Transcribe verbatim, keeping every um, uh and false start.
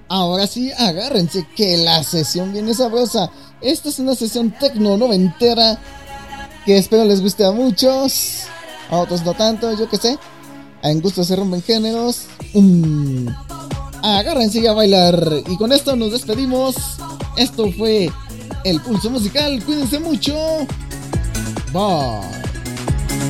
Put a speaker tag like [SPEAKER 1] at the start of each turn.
[SPEAKER 1] Ahora sí, agárrense que la sesión viene sabrosa. Esta es una sesión tecno noventera que espero les guste a muchos, a otros no tanto, yo que sé. En gusto se rompen géneros. Mm. Agárrense y a bailar. Y con esto nos despedimos. Esto fue El Pulso Musical. Cuídense mucho. Bye.